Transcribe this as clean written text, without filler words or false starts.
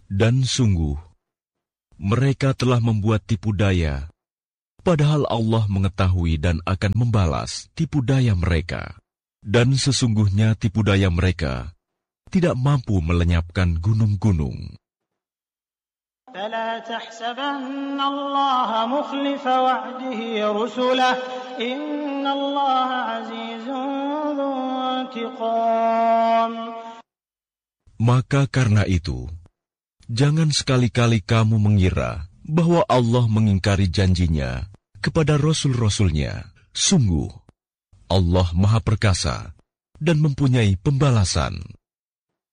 Dan sungguh, mereka telah membuat tipu daya, padahal Allah mengetahui dan akan membalas tipu daya mereka. Dan sesungguhnya tipu daya mereka tidak mampu melenyapkan gunung-gunung. فلا تحسبن الله مخلف وعده رسله إن الله عزيز ذو انتقام. Maka karena itu, jangan sekali-kali kamu mengira bahwa Allah mengingkari janjinya kepada Rasul-Rasulnya. Sungguh, Allah Maha Perkasa dan mempunyai pembalasan.